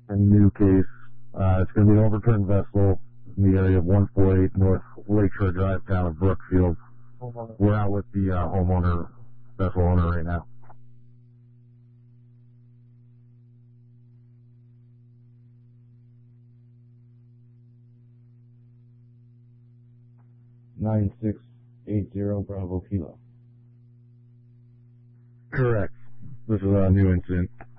and new case. It's going to be an overturned vessel in the area of 148 North Lakeshore Drive, town of Brookfield. We're out with the homeowner, vessel owner right now. Bravo Kilo. Correct. This is a new incident.